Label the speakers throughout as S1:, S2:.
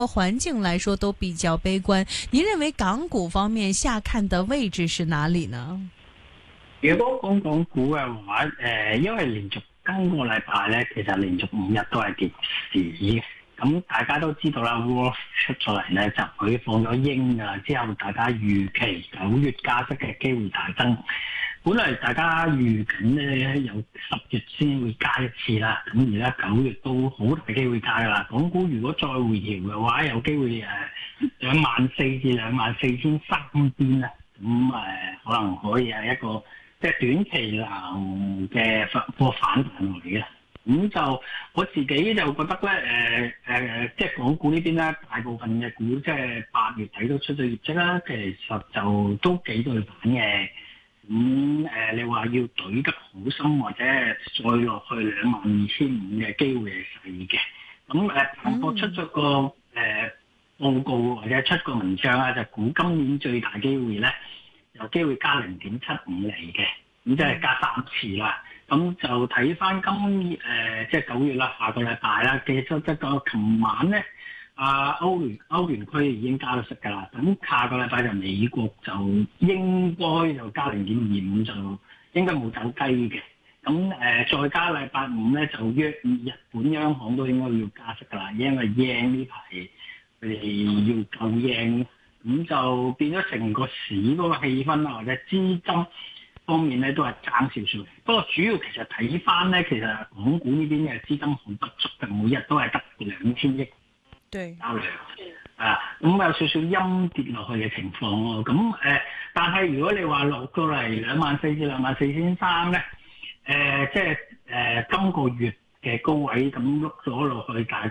S1: 環境來說都比較悲觀。您認為港股方面下看的位置是哪裡呢？
S2: 如果講港股嘅話，因為連續今個禮拜咧，其實連續5日都係跌市。咁大家都知道啦，Wolf 出咗嚟咧，就佢放咗鷹啊，之後大家預期9月加息嘅機會大增。本來大家預緊咧有10月先會加一次啦，咁而家9月都好大機會加噶啦。港股如果再回調嘅話，有機會24,000至24,300邊啦。咁可能可以係一個即係短期難嘅反彈嚟嘅。咁就我自己就覺得咧，即係港股呢邊咧，大部分嘅股即係8月底都出咗業績啦，其實就都幾對版嘅。咁你話要懟得好深或者再落去22,500嘅機會係細嘅。咁彭博出咗個報告或者出個文章啊，就估今年最大機會咧有機會加0.75厘嘅，咁即係加3次啦。咁就睇翻即係9月啦，下個禮拜啦，其實即係琴晚咧，歐元區已經加咗息㗎啦。咁下個禮拜就美國就應該就加0.25，就應該冇走雞嘅。咁再加禮拜5咧，就日本央行都應該要加息㗎啦，因為 yen 呢排佢哋要救 yen，咁就變咗成個市嗰個氣氛啊，或者資金方面咧都係爭少少。不過主要其實睇翻咧，其實港股呢邊嘅資金好不足嘅，每日都係得2000億交量咁有少少陰跌落去嘅情況咯。咁但係如果你話落到嚟24,000至24,300咧，即係今個月嘅高位咁碌咗落去大概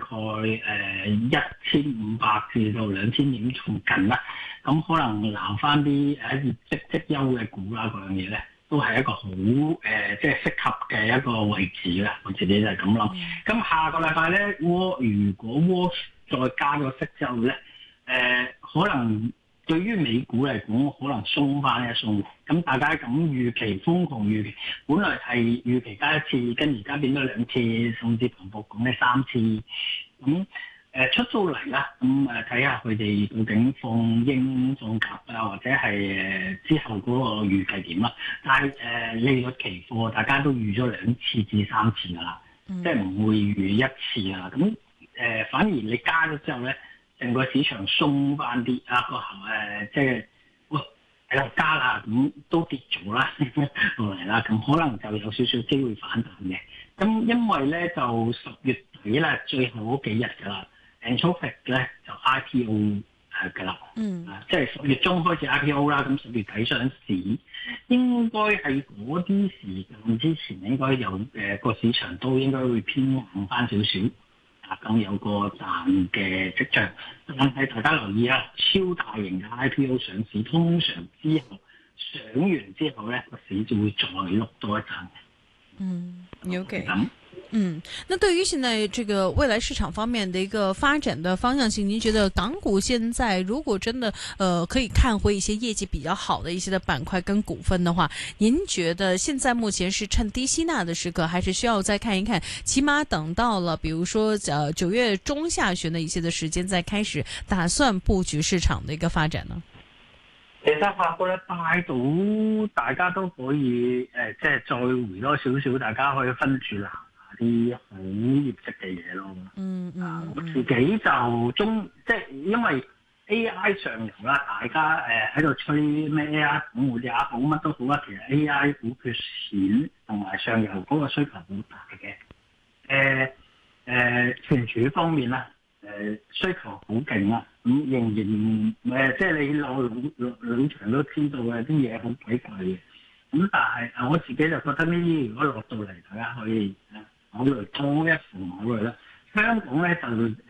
S2: 1,500至到2,000點附近啦。咁可能撈翻啲業績績優嘅股啦，嗰樣嘢咧都係一個好即係適合嘅一個位置啦。我自己就係咁諗。咁下個禮拜咧，如果窩再加咗息之後咧，可能對於美股嚟講，可能鬆翻一鬆。咁大家咁預期瘋狂預期，本來係預期加一次，跟而家變咗2次，甚至彭博講嘅3次。咁出咗嚟啦，咁睇下佢哋究竟放鷹放鴿啊，或者係之後嗰個預計點啦。但係利率期貨大家都預咗2次至3次噶啦，即係唔會預一次啊。咁反而你加咗之後咧，成個市場鬆翻啲啊，即係喺度加啦，咁都跌咗啦落嚟啦，咁可能就有少少機會反彈嘅。咁因為咧就10月底咧最後嗰幾日噶啦。Anthropic 咧就 IPO 㗎啦，即係10月中開始 IPO 啦，咁10月底上市，應該係嗰啲時間之前應該有個市場都應該會偏硬翻少少，咁有個賺嘅跡象。但係大家留意啊，超大型嘅 IPO 上市，通常之後上完之後咧個市就會再碌多一陣。
S1: OK。那對於現在這個未來市場方面的一個發展的方向性，您覺得港股現在如果真的可以看回一些業績比較好的一些的板塊跟股份的話，您覺得現在目前是趁低吸納的時刻，還是需要再看一看，起碼等到了比如說9月中下旬的一些的時間再開始打算布局市場的一個發展呢？
S2: 其實下個禮拜到大家都可以即係再回多少少，大家可以分住啦。啲好業績嘅嘢咯，我自己就即係因為 AI 上游啦，大家喺度吹咩 AI 股也好，乜都好啦，其實 AI 股缺錢同埋上游嗰個需求好大嘅。存儲方面啦，需求好勁啦，咁仍然即係你老場都知道嘅啲嘢好鬼貴嘅。咁但係我自己就覺得呢啲如果落到嚟，大家可以考慮多一層考慮啦。香港咧就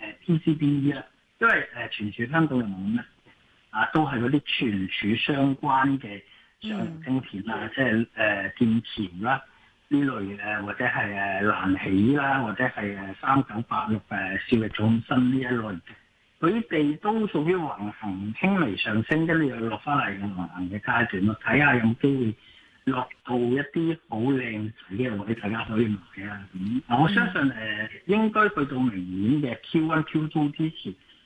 S2: PCBE 啦，因為存儲香港又冇咩都係嗰啲存儲相關嘅上游晶片啦，即係劍橋啦呢類或者係蘭喜啦，或者係3986兆易創新呢一類嘅，佢哋都屬於橫行輕微上升，跟住又落翻嚟嘅橫行嘅階段咯。睇下有冇機會落到一啲好靚仔嘅位，大家可以買啊！咁我相信應該去到明年嘅 Q1、Q2 之前，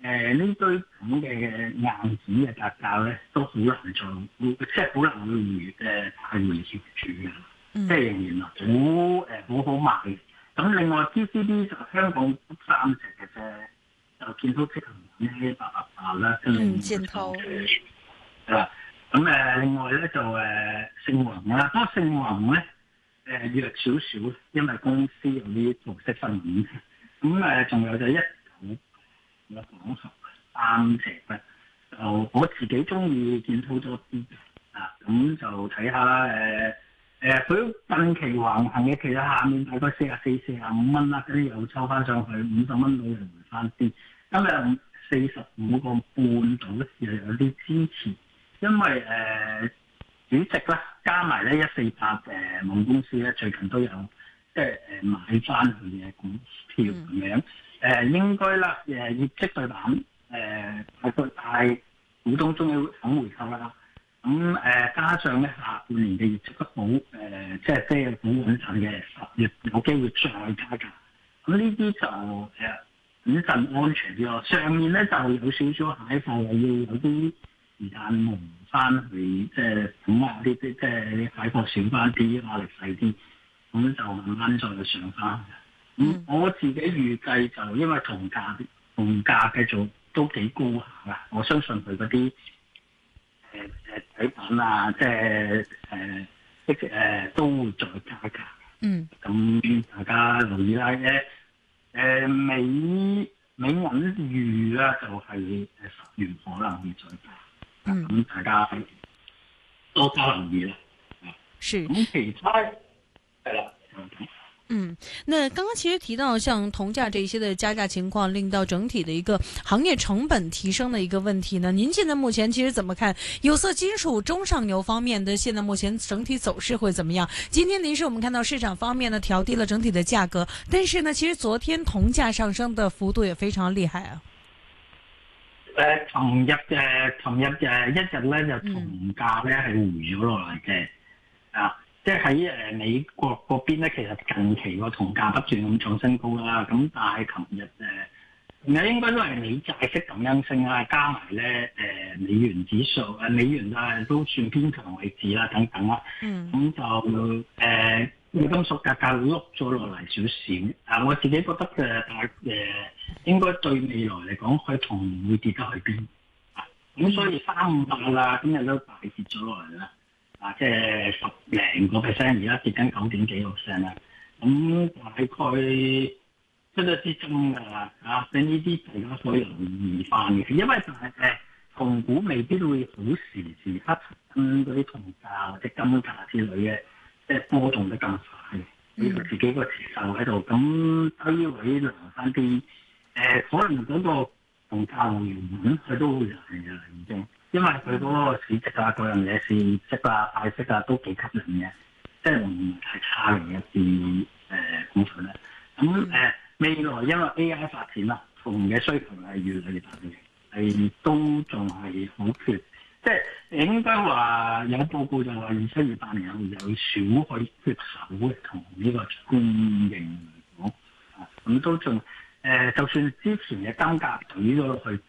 S2: 呢堆咁嘅硬件嘅格價咧，都好難再即係好難會太回協住嘅，即係仍然好好賣。咁另外 PCB 就香港得3隻嘅啫，就見到積能呢888啦，跟住
S1: 建滔
S2: 係啦。咁另外咧就盛宏啦，不過盛宏咧弱少少，因為公司有啲做息分紅。咁仲有就19有講述3隻咧，就我自己中意建滔多啲啊，咁就睇下啦。佢近期橫行嘅，其實下面大概44、45蚊啦，跟住又抽翻上去50蚊到又回翻啲。今日45個半度咧，又有啲支持，因為主席啦，加埋咧148夢公司咧，最近都有即係買翻佢嘅股票咁樣。應該啦，業績對版大股東終於肯回購啦。咁加上咧下半年嘅業績都好，即係好穩陣嘅，10月有機會再加價。咁呢啲就穩陣安全啲咯。上面咧就有少少蟹貨，又要有啲時間蒙翻去，即係等下啲即係啲蟹貨少翻啲，壓力細啲，咁就慢慢再上翻。我自己預計就因為同價繼續都幾高下啦，我相信佢嗰啲底板啊，即係都會再加價。咁大家留意啦。美銀預啦，就係10月可能會再加。咁大家多加留意啦。咁其他係啦。
S1: 那剛剛其實提到像銅價這些的加價情況，令到整體的一個行業成本提升的一個問題呢？您現在目前其實怎麼看有色金屬中上游方面的現在目前整體走勢會怎麼樣？今天臨時我們看到市場方面呢調低了整體的價格，但是呢，其實昨天銅價上升的幅度也非常厲害啊。
S2: 尋日一日咧就銅價咧係回咗落嚟嘅啊。即係喺美國嗰邊咧，其實近期個銅價不斷咁創新高啦。咁但係琴日應該都係美債息咁樣升啦，加埋咧美元指數美元都算偏強位置啦，等等啦。咁就貴金屬價格碌咗落嚟少少。我自己覺得應該對未來嚟講，佢銅唔會跌得去邊。咁所以358啦，今日都大跌咗落嚟啦。即係10零個 percent， 而家跌緊9點幾個 percent 啦。咁大概出咗支針㗎啦。呢啲大家可以留意翻嘅，因為銅股未必會好時刻跟嗰啲銅價或者金價之類嘅，即係波動得咁快。佢自己個持受喺度，咁低位留翻啲。可能嗰個銅價回穩，佢都會係㗎啦，已經。因為佢嗰個市值啊，各樣嘢市值啊、派息啊都幾吸引嘅，即係唔係差嘅一啲股份咧。咁未來因為 AI 發展啦，銅嘅需求係越嚟越大嘅，係都仲係好缺。即係應該話有報告就話27、28年有少許缺口嘅同呢個供應嚟講，咁都仲就算之前嘅金價懟咗落去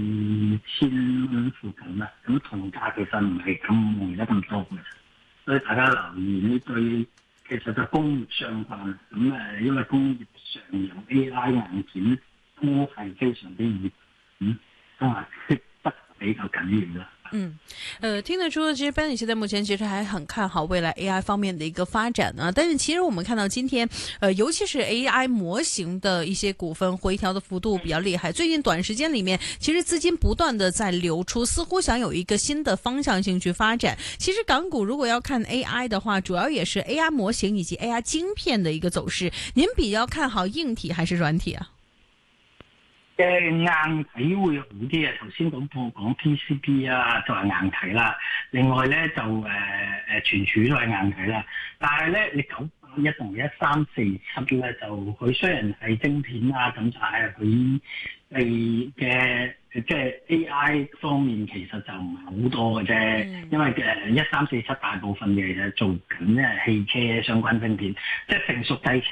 S2: 4000蚊附近啦，咁銅價其實唔係咁回得咁多嘅，所以大家留意呢對其實就工業相關。咁因為工業上游 AI 硬件都係非常之熱，都係缺得比較緊要啦。
S1: 聽得出，其實 Benny 現在目前其實還很看好未來 AI 方面的一個發展啊。但是其實我們看到今天，尤其是 AI 模型的一些股份回調的幅度比較厲害。最近短時間裏面，其實資金不斷的在流出，似乎想有一個新的方向性去發展。其實港股如果要看 AI 的話，主要也是 AI 模型以及 AI 晶片的一個走勢。您比較看好硬體還是軟體啊？
S2: 硬體會好啲嘅，頭先講 PCB 啊，就係硬體啦。另外咧就存儲都係硬體啦。但係咧，你981同1347咧，就佢雖然係晶片啊，咁但係佢嘅即係 AI 方面其實就唔係好多嘅啫。因為1347大部分嘅嘢做緊汽車相關晶片，即係成熟製程。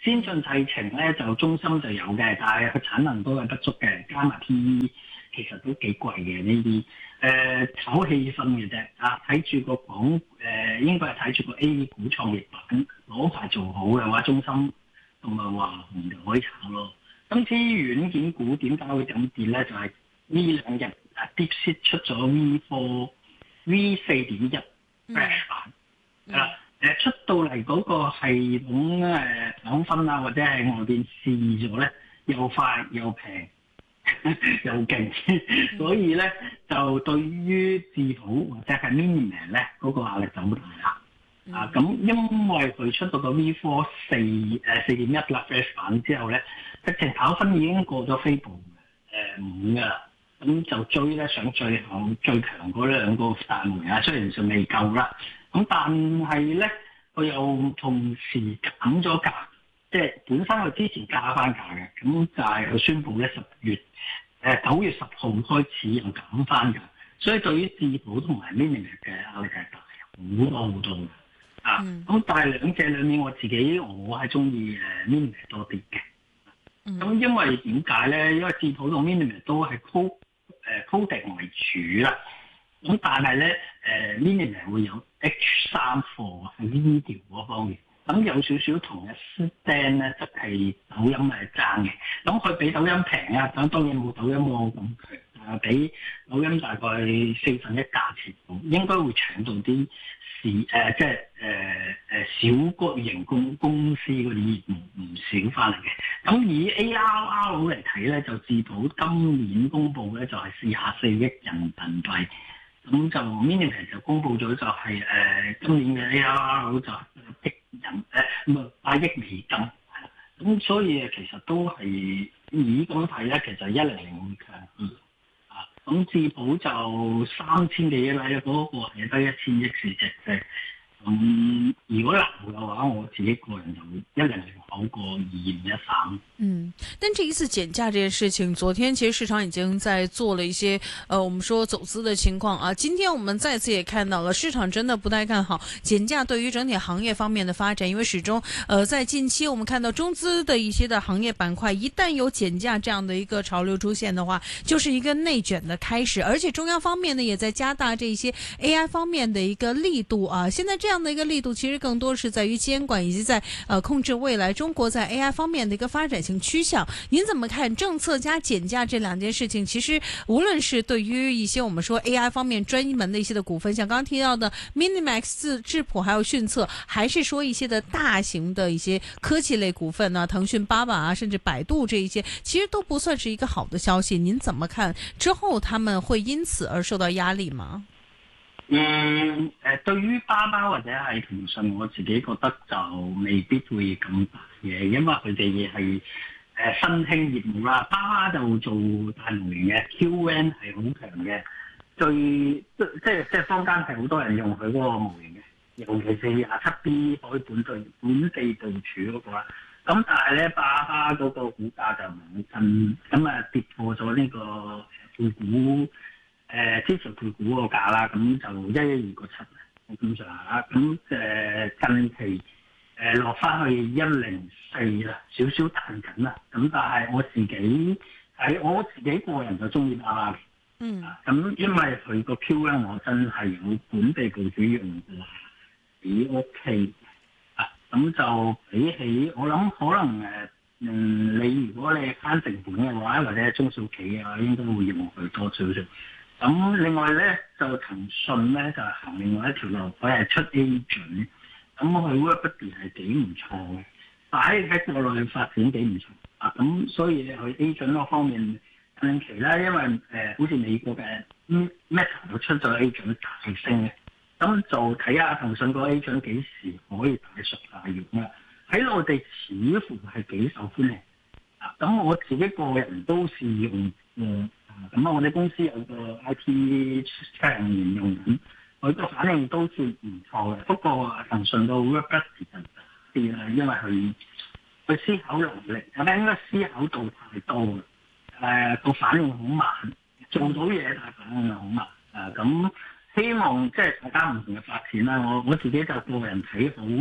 S2: 先進製程咧就中芯就有嘅，但係佢產能都係不足嘅，加埋 PE 其實都幾貴嘅呢啲。炒氣氛嘅啫，睇住個應該係睇住個 A 股創業板攞牌做好嘅話，中芯同埋華虹就可以炒咯。咁至於軟件股點解會咁跌咧？就係呢兩日DeepSeek 出咗 V4.1 Flash 版，係啦，出到嚟嗰個系統評分啊，或者係外邊試咗咧，又快又平又勁，所以咧就對於智譜或者係 Mini-Man 咧嗰個壓力就好大啦。咁因為佢出到個 V4 4.1 啦 Flash 版之後咧，直情跑分已經過咗飛步5㗎啦。咁就追咧，想最強嗰兩個大煤啊，雖然仲未夠啦，咁但係咧佢又同時減咗價，即係本身佢之前加翻價嘅，咁就係佢宣布咧9月10號開始又減翻價，所以對於智譜同埋 Mini 嘅壓力係大好多好多嘅。咁但係兩者裏面我係中意Mini 多啲嘅。咁因為點解咧？因為智譜同 Mini 都係coding 為主啦。咁但係咧Mini 會有 H3 貨喺 video 嗰方面，咁有少少同一 stand 咧，即係抖音係爭嘅。咁佢比抖音平啊，咁當然冇抖音咁強，但係比抖音大概1/4價錢，應該會搶到啲小個型公司嗰啲業務唔少翻嚟嘅。咁以 ARR 嚟睇咧，就智譜今年公佈咧就係44億人民幣。咁就 Mini 就公佈咗就係今年嘅 ARR 就8億美金，咁所以其實都係以咁睇咧，其實100會強啲咁智譜就3000幾億啦，嗰個係得1000億市值啫。如果難嘅話，我自己個人就100好過2513。
S1: 但這一次減價這件事情，昨天其實市場已經在做了一些我們說走資的情況啊。今天我們再次也看到了，市場真的不太看好減價對於整體行業方面的發展，因為始終在近期我們看到中資的一些的行業板塊，一旦有減價這樣的一個潮流出現的話，就是一個內卷的開始。而且中央方面呢，也在加大這些 AI 方面的一個力度啊。現在這樣的一個力度，其實更多是在於監管以及在控制未來中國在 AI 方面的一個發展性趨向。您怎麼看政策加減價這兩件事情？其實無論是對於一些我們說 AI 方面專門的一些的股份，像剛剛提到的 Minimax、智譜還有訊測，還是說一些的大型的一些科技類股份呢，騰訊、巴巴啊，甚至百度這一些，其實都不算是一個好的消息。您怎麼看？之後他們會因此而受到壓力嗎？
S2: 對於巴巴或者係騰訊，我自己覺得就未必會咁大嘅，因為佢哋係新興業務啦。巴巴就做大模型嘅 QN 係好強嘅，即係坊間係好多人用佢嗰個模型嘅，尤其是27B 可以本地部署嗰個啦。咁但係咧，巴巴嗰個股價就唔震，咁跌破咗呢個配股。之前配股個價啦，咁就112個7咁上下啦。咁近期落翻去104啦，少少彈緊啦。咁但係我自己個人就中意巴巴嘅。咁因為佢個 Q 咧，我真係有本地部署用過，幾 OK。咁就比起我諗可能你如果你慳成本嘅話，或者中小企嘅話，應該會用佢多少少。咁另外咧，就騰訊咧就行另外一條路，佢係出 A 準，咁佢 workbody 係幾唔錯嘅，但喺國內發展幾唔錯咁所以佢 A 準嗰方面近期咧，因為好似美國嘅 Meta 都出咗 A 準大升嘅，咁就睇下騰訊個 A 準幾時可以大熟大用啦。喺內地似乎係幾受歡迎咁我自己個人都試用咁我哋公司有個 IT 出人員用緊，佢個反應都算唔錯嘅。不過騰訊個 workbody 就啲啦，因為佢思考能力應該思考到太多個反應好慢，做到嘢但係反應又好慢咁希望即係大家唔同嘅發展啦。我自己就個人睇好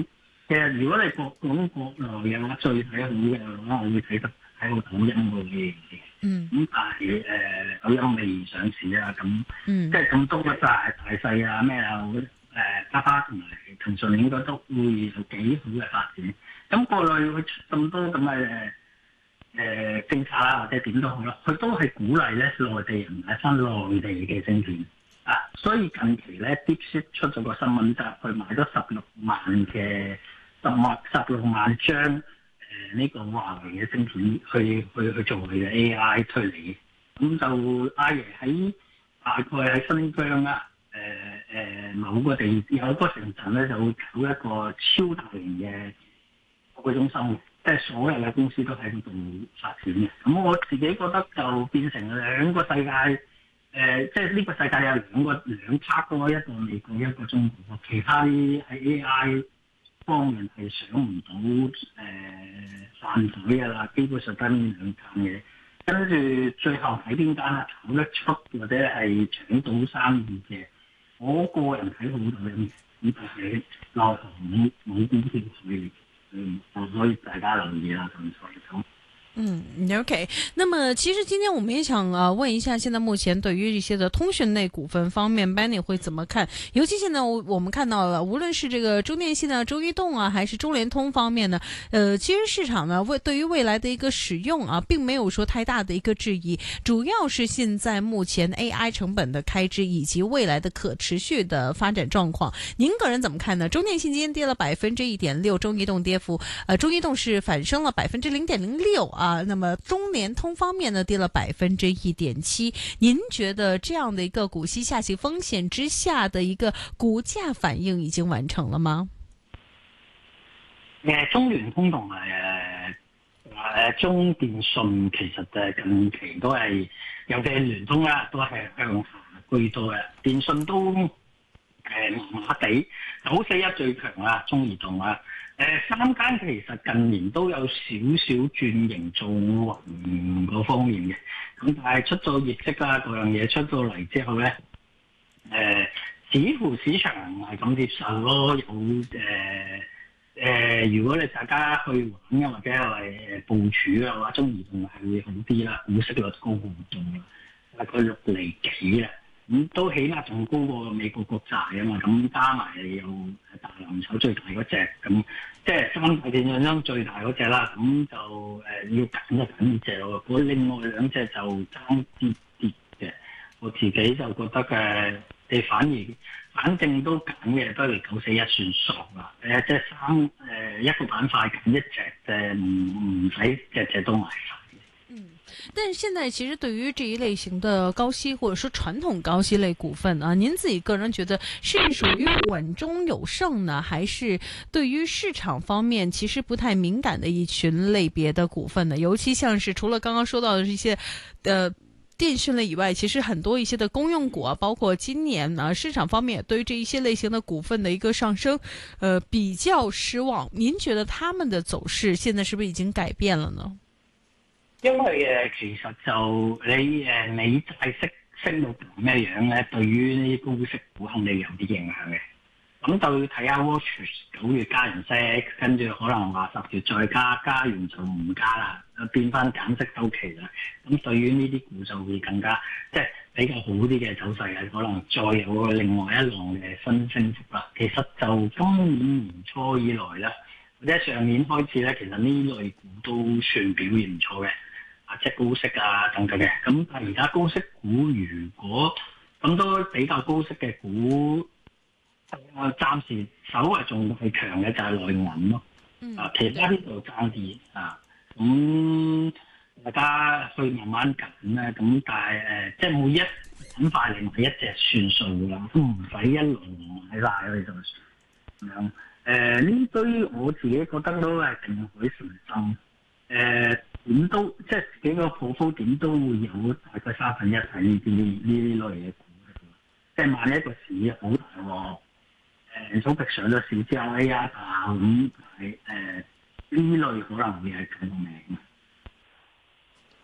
S2: 其實如果你講國內嘅話，最睇好嘅話，我會睇好抖音嗰啲嘢。咁但係抖音未上市啊，咁即係咁多個大細啊咩啊，巴巴同埋騰訊應該都會有幾好嘅發展。咁國內會出咁多咁嘅政策啦，或者點都好啦，佢都係鼓勵咧內地人買翻內地嘅晶片啊。所以近期咧，DeepSeek出咗個新聞就係佢買咗16萬張呢個華為嘅晶片去做佢嘅 AI 推理。咁就阿爺喺大概喺新疆啦，某個地有一個城鎮咧，就會搞一個超大型嘅數據中心，即係所有嘅公司都喺嗰度發展嘅。咁我自己覺得就變成兩個世界，即係呢個世界有兩 part 咯，一個美國，一個中國。其他啲喺 AI 方面係想唔到犯罪㗎啦，基本上得呢兩間嘢。跟住最後睇邊間啊，炒得出或者係搶到生意嘅，我個人睇好到嘅，咁但係內行冇股票所以大家留意啦，咁所以咁。
S1: OK。那麼其實今天我們也想問一下，現在目前對於一些的通訊類股份方面 ，Benny 會怎麼看？尤其現在我們看到了，無論是這個中電信啊、中移動啊，還是中聯通方面呢，其實市場呢對於未來的一個使用啊，並沒有說太大的一個質疑，主要是現在目前 AI 成本的開支以及未來的可持續的發展狀況。您個人怎麼看呢？中電信今天跌了1.6%，中移動跌幅，中移動是反升了0.06%啊。那麼中聯通方面呢跌了1.7%，您覺得這樣的一個股息下行風險之下的一個股價反應已經完成了嗎？
S2: 中聯通同埋中電信其實近期都係，尤其係聯通啦，都係向下居多嘅。電信都麻麻地，941最強啦，中移動啦。三間其實近年都有少少轉型做雲嗰方面嘅，咁但係出咗業績啦，嗰樣嘢出到嚟之後咧，似乎市場唔係咁接受咯。如果你大家去玩或者係部署嘅話，中移動係會好啲啦，股息率高好多啦，大概6厘幾啦。咁都起碼仲高過美國國債啊嘛，咁加埋又大藍籌最大嗰隻，咁即係三大電信商最大嗰隻啦，咁就要揀就揀呢隻咯。嗰另外兩隻就爭啲跌嘅，我自己就覺得你反正都揀嘅都係941算數啦。即係一個板塊揀一隻，唔使隻都買晒。
S1: 但是現在其實對於這一類型的高息或者說傳統高息類股份啊，您自己個人覺得是屬於穩中有勝呢，還是對於市場方面其實不太敏感的一群類別的股份呢？尤其像是除了剛剛說到的這些電訊類以外，其實很多一些的公用股啊，包括今年呢市場方面對於這一些類型的股份的一個上升，比較失望。您覺得他們的走勢現在是不是已經改變了呢？
S2: 因為其實就你美債升到咁嘅樣咧，對於呢啲高息股肯定有啲影響嘅。咁就要睇下 Watch 9月加完息，跟住可能話10月再加完就唔加啦，變翻減息週期啦。咁對於呢啲股就會更加即係比較好啲嘅走勢嘅，可能再有另外一浪嘅新升幅啦。其實就今年年初以來咧，或者上年開始咧，其實呢類股都算表現唔錯嘅。即係高息啊等等嘅，咁但係而家高息股如果咁多比較高息嘅股，暫時稍為仲係強嘅就係內銀咯，其他呢度爭啲啊，咁大家去慢慢揀啦，咁但係即係每一板塊嚟買一隻算數啦，都唔使一輪買晒佢就咁樣。呢堆我自己覺得都係定海神針。點都即係幾個鋪鋪點都會有大概1/3係呢類嘅股嘅，即係萬一一個市好大喎，早期上咗市之後 AI 爆咁，係呢類可能會係咁嘅名。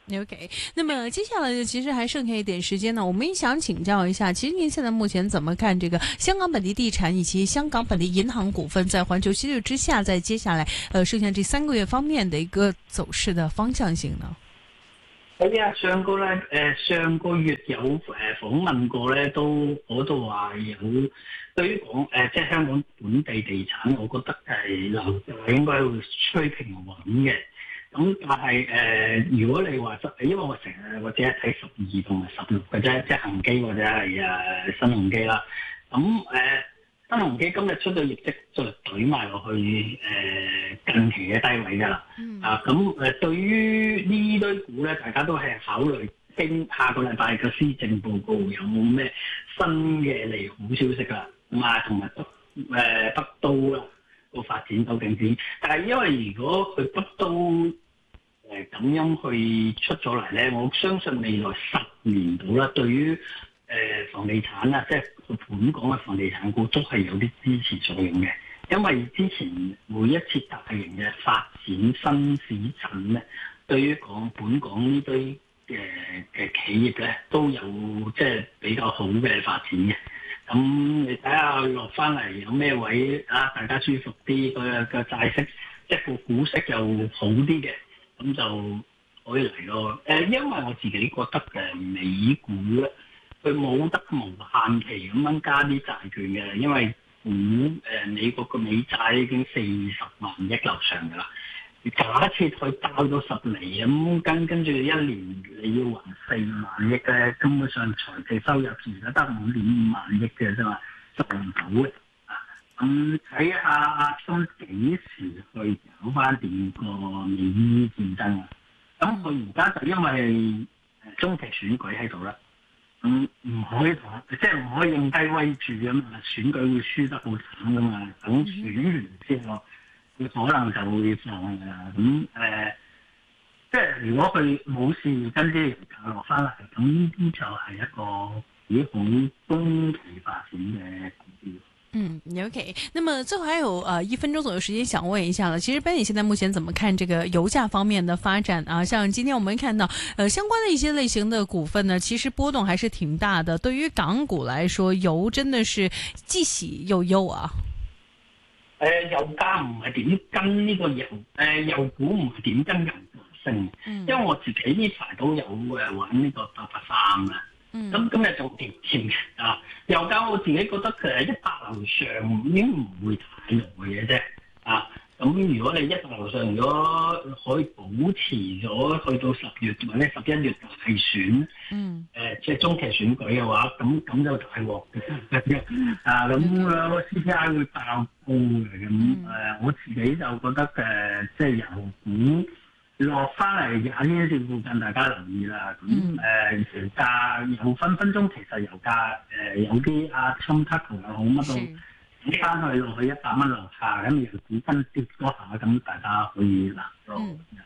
S1: OK，那麼接下來其實還剩下一點時間呢，我們也想請教一下，其實您現在目前怎麼看這個香港本地地產以及香港本地銀行股份在環球息率之下，在接下來剩下這3個月方面的一個走勢的方向性呢？
S2: 係啊，上個月有訪問過咧，我都話有對於即係香港本地地產，我覺得係樓價應該會趨平穩嘅。咁但係如果你話因為我成日或者係睇12同埋16嘅啫，即係恒基或者係新鴻基啦。咁新鴻基今日出咗業績就懟埋落去近期嘅低位㗎啦。咁對於呢堆股咧，大家都係考慮經下個禮拜嘅施政報告有冇咩新嘅利好消息啦。咁啊，同埋北都啦個發展究竟點？但係因為如果佢北都咁樣去出咗嚟咧，我相信未來10年度啦，對於房地產啊，即係本港嘅房地產股都係有啲支持作用嘅。因為之前每一次大型嘅發展新市鎮咧，對於本港呢堆嘅企業咧，都有即係比較好嘅發展嘅。咁你睇下落翻嚟有咩位啊？大家舒服啲，個債息即係個股息又好啲嘅，咁就可以嚟咯。因為我自己覺得美股咧，佢冇得無限期咁樣加啲債券嘅，因為美國個美債已經40萬億樓上㗎啦。假設佢爆到10厘咁，跟住一年你要還4萬億咧，根本上財政收入而家得5.5萬億嘅啫嘛，執唔到嘅。咁睇下阿森幾時去搞翻掂個美伊戰爭啊？咁佢而家就因為中期選舉喺度啦，唔可以即係唔可以用低威住㗎嘛，選舉會輸得好慘㗎嘛，等選完之後。佢可能就會放㗎啦，即係如果佢冇事跟啲油價落翻嚟，咁呢啲就係一個幾好中期發展嘅股票。
S1: OK。那麼最後還有1分鐘左右時間，想問一下了。其實 Benny 現在目前怎麼看這個油價方面的發展啊？像今天我們看到相關的一些類型的股份呢，其實波動還是挺大的。對於港股來說，油真的是既喜又憂啊。
S2: 油價唔係點跟呢個油股唔係點跟油價升，因為我自己呢排都有玩呢個883啦，咁今日仲跌添啊！油價我自己覺得100樓上已經唔會太耐嘅啫啊！咁如果你100樓上如果可以保持咗去到10月或者11月大選，即係中期選舉嘅話，咁就大鑊嘅啊！咁個 CPI 會爆高嘅咁我自己就覺得即係油股落翻嚟廿天線附近，大家留意啦。咁油價有分鐘，其實油價有啲深刻同又好乜都。翻去落去100蚊樓下，咁油股跟跌嗰下，咁大家可以拿咯。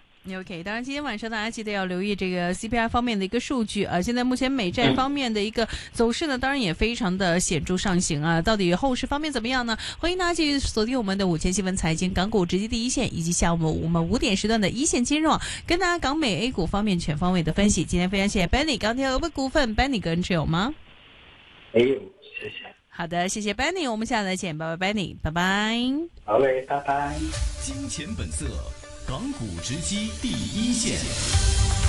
S1: OK， 當然今天晚上大家記得要留意這個 CPI 方面的一個數據啊。現在目前美債方面的一個走勢呢，當然也非常的顯著上行啊。到底後市方面怎麼樣呢？歡迎大家繼續鎖定我們的午間新聞財經港股直擊第一線，以及下午我們5點時段的一線金融，跟大家港美 A 股方面全方位的分析。今天非常謝謝 Benny 鋼鐵股份股份 Benny 個人持有嗎？
S2: 沒有，謝謝。
S1: 好的，謝謝 Benny，我們下次再見，拜拜 Benny，拜拜。
S2: 好嘞，拜拜。
S3: 金錢本色，港股直擊第一線。